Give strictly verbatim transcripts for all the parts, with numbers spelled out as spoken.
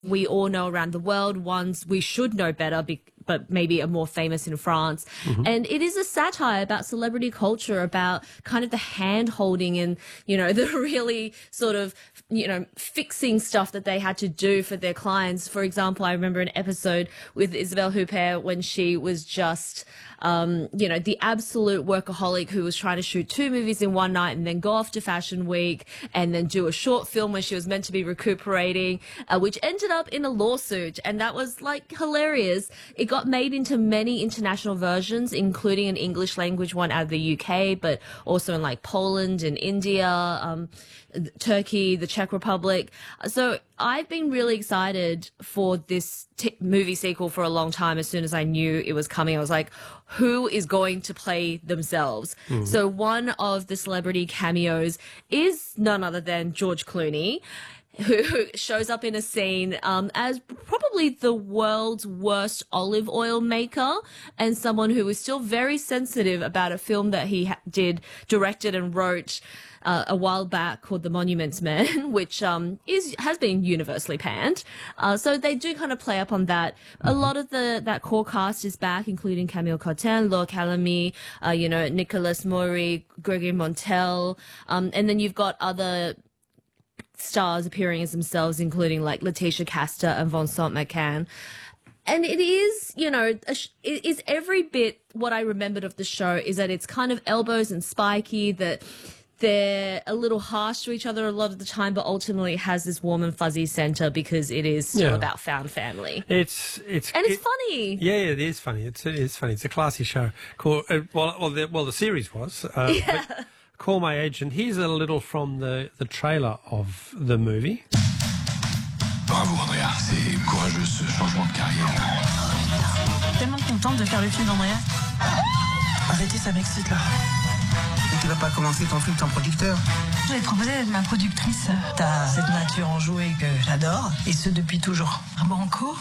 we all know around the world, ones we should know better, be- but maybe are more famous in France. Mm-hmm. And it is a satire about celebrity culture, about kind of the hand-holding and, you know, the really sort of, you know, fixing stuff that they had to do for their clients. For example, I remember an episode with Isabelle Huppert when she was just, um, you know, the absolute workaholic who was trying to shoot two movies in one night and then go off to Fashion Week and then do a short film where she was meant to be recuperating, uh, which ended up in a lawsuit. And that was like hilarious. It got made into many international versions, including an English language one out of the U K, but also in like Poland and India, um, Turkey, the Czech Republic. So I've been really excited for this t- movie sequel for a long time. As soon as I knew it was coming, I was like, who is going to play themselves? Mm. So one of the celebrity cameos is none other than George Clooney, who shows up in a scene um, as probably the world's worst olive oil maker and someone who is still very sensitive about a film that he ha- did, directed and wrote uh, a while back called The Monuments Men, which um, is has been universally panned. Uh, so they do kind of play up on that. Mm-hmm. A lot of the that core cast is back, including Camille Cotin, Laure Calamy, uh, you know, Nicolas Maury, Gregory Montel, um, and then you've got other stars appearing as themselves, including like Letitia Castor and Vincent McCann. And it is, you know, a sh- it is every bit what I remembered of the show is that it's kind of elbows and spiky, that they're a little harsh to each other a lot of the time, but ultimately it has this warm and fuzzy center because it is still yeah. about found family. It's it's and it's it, funny. Yeah, it is funny. It's it is funny. It's a classy show. Cool. Uh, well, well, the, well, the series was. Uh, yeah. But, Call My Agent. Here's a little from the, the trailer of the movie. Bravo Andrea, c'est courageux ce changement de carrière. Tellement contente de faire le film d'Andrea. Arrêtez, ça m'excite là. Et tu vas pas commencer ton film sans producteur? Je vais te proposer d'être ma productrice. T'as cette nature enjouée que j'adore, et ce depuis toujours. Un banco.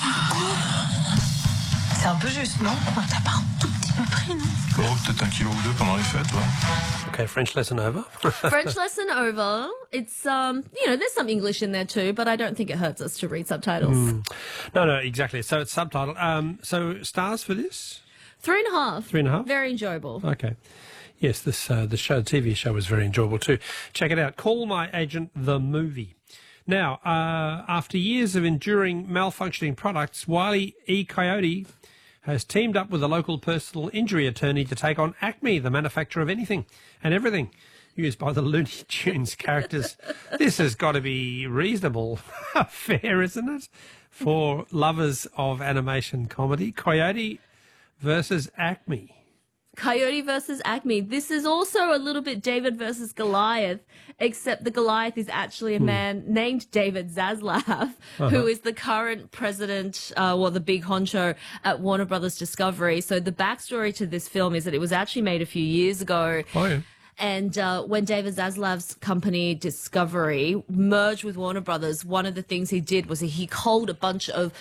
C'est un peu juste, non? T'as pas un tout petit peu pris, non? Oh, peut-être un kilo ou deux pendant les fêtes, ouais. Okay, French lesson over. French lesson over. It's, um, you know, there's some English in there too, but I don't think it hurts us to read subtitles. Mm. No, no, exactly. So it's subtitled. Um, so stars for this? Three and a half. Three and a half? Very enjoyable. Okay. Yes, this uh, the show, T V show was very enjoyable too. Check it out. Call My Agent, the movie. Now, uh, after years of enduring malfunctioning products, Wile E. Coyote has teamed up with a local personal injury attorney to take on Acme, the manufacturer of anything and everything used by the Looney Tunes characters. This has got to be reasonable fair, isn't it, for lovers of animation comedy? Coyote versus Acme. Coyote versus Acme. This is also a little bit David versus Goliath, except the Goliath is actually a hmm. man named David Zaslav, uh-huh. who is the current president, uh, well, the big honcho at Warner Brothers Discovery. So the backstory to this film is that it was actually made a few years ago. Oh, yeah. And uh, when David Zaslav's company Discovery merged with Warner Brothers, one of the things he did was he culled a bunch of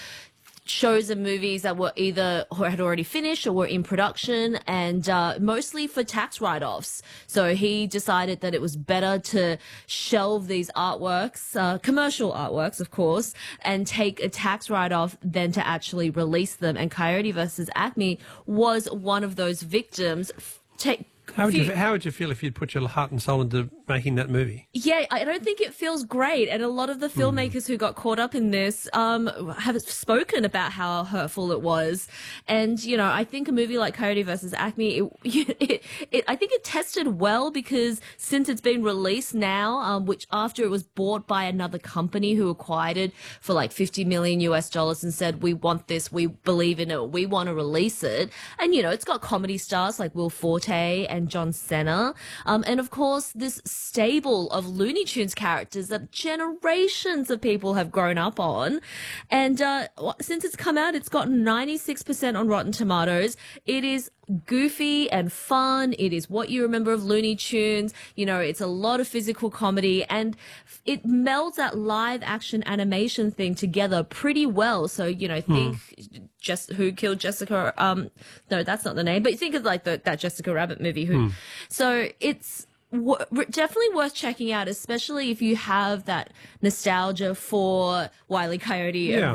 shows and movies that were either or had already finished or were in production, and uh, mostly for tax write-offs. So he decided that it was better to shelve these artworks, uh, commercial artworks, of course, and take a tax write-off than to actually release them. And Coyote versus Acme was one of those victims. Take How would, you, how would you feel if you'd put your heart and soul into making that movie? Yeah, I don't think it feels great. And a lot of the filmmakers mm. who got caught up in this um, have spoken about how hurtful it was. And, you know, I think a movie like Coyote versus Acme, it, it, it, I think it tested well because since it's been released now, um, which after it was bought by another company who acquired it for like fifty million U S dollars and said, we want this, we believe in it, we want to release it. And, you know, it's got comedy stars like Will Forte and John Cena. Um, and of course, this stable of Looney Tunes characters that generations of people have grown up on. And uh, since it's come out, it's got ninety-six percent on Rotten Tomatoes. It is goofy and fun. It is what you remember of Looney Tunes. You know, it's a lot of physical comedy, and it melds that live action animation thing together pretty well. So, you know, think hmm. just Who Killed Jessica, um, no, that's not the name, but think of like the, that Jessica Rabbit movie. Who, hmm. So it's w- definitely worth checking out, especially if you have that nostalgia for Wile E. Coyote. Yeah.